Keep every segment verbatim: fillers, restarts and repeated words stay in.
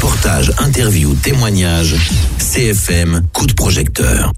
Reportages, interviews, témoignages. C F M, coup de projecteur.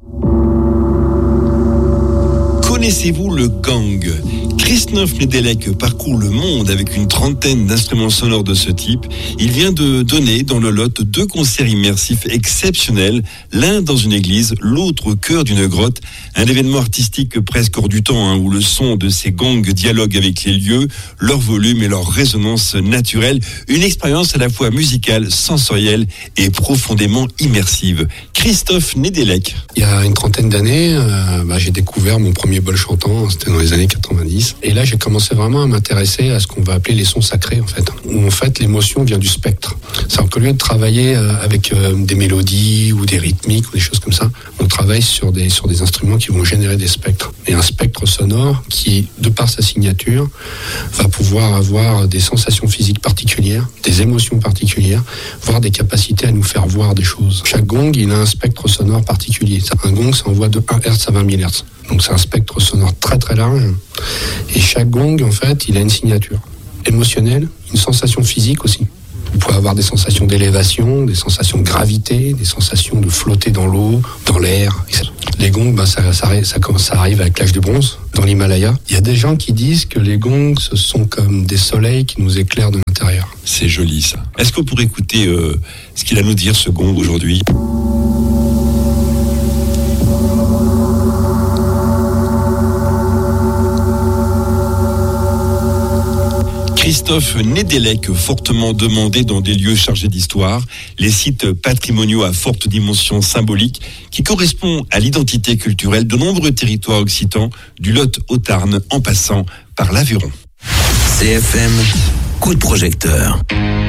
Connaissez-vous le gang ? Christophe Nedelec parcourt le monde avec une trentaine d'instruments sonores de ce type. Il vient de donner dans le Lot deux concerts immersifs exceptionnels, l'un dans une église, l'autre au cœur d'une grotte. Un événement artistique presque hors du temps, hein, où le son de ces gangs dialogue avec les lieux, leur volume et leur résonance naturelle. Une expérience à la fois musicale, sensorielle et profondément immersive. Christophe Nedelec. Il y a une trentaine d'années, euh, bah, j'ai découvert mon premier bol chantant, c'était dans les années quatre-vingt-dix. Et là, j'ai commencé vraiment à m'intéresser à ce qu'on va appeler les sons sacrés, en fait. Où, en fait, l'émotion vient du spectre. C'est-à-dire qu'au lieu de travailler avec euh, des mélodies ou des rythmiques ou des choses comme ça, on travaille sur des, sur des instruments qui vont générer des spectres. Et un spectre sonore qui, de par sa signature, va pouvoir avoir des sensations physiques particulières, des émotions particulières, voire des capacités à nous faire voir des choses. Chaque gong, il a un spectre sonore particulier. Un gong, ça envoie de un hertz à vingt mille hertz. Donc c'est un spectre sonore très très large. Et chaque gong, en fait, il a une signature émotionnelle, une sensation physique aussi. Vous pouvez avoir des sensations d'élévation, des sensations de gravité, des sensations de flotter dans l'eau, dans l'air. Les gongs, ben, ça, ça, ça, ça arrive avec l'âge du bronze, dans l'Himalaya. Il y a des gens qui disent que les gongs, ce sont comme des soleils qui nous éclairent de l'intérieur. C'est joli ça. Est-ce qu'on pourrait écouter euh, ce qu'il a à nous dire, ce gong, aujourd'hui ? Christophe Nedelec, fortement demandé dans des lieux chargés d'histoire, les sites patrimoniaux à forte dimension symbolique, qui correspond à l'identité culturelle de nombreux territoires occitans, du Lot au Tarn en passant par l'Aveyron. C F M, coup de projecteur.